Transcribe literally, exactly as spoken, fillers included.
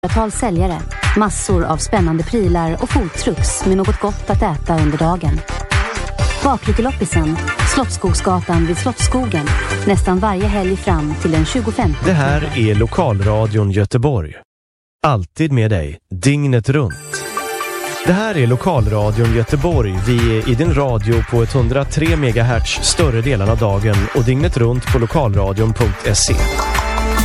Hundratal säljare, massor av spännande prylar och foodtrucks med något gott att äta under dagen. Baklyckeloppisen, Slottsskogsgatan vid Slottsskogen, nästan varje helg fram till den tjugofemte. Det här är Lokalradion Göteborg. Alltid med dig, dygnet runt. Det här är Lokalradion Göteborg. Vi är i din radio på hundratre megahertz större delen av dagen och dygnet runt på lokalradion punkt se.